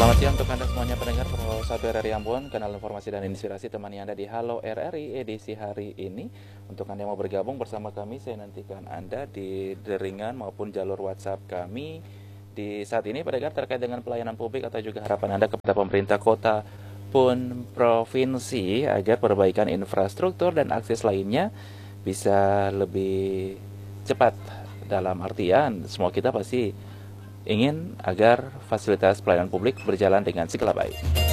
Selamat siang untuk Anda semuanya pendengar Satu RRI Ambon, kanal informasi dan inspirasi temani Anda di Halo RRI edisi hari ini. Untuk Anda yang mau bergabung bersama kami, saya nantikan Anda di deringan maupun jalur WhatsApp kami di saat ini pendengar terkait dengan pelayanan publik atau juga harapan Anda kepada pemerintah kota pun provinsi agar perbaikan infrastruktur dan akses lainnya bisa lebih cepat. Dalam artian semua kita pasti ingin agar fasilitas pelayanan publik berjalan dengan segala baik.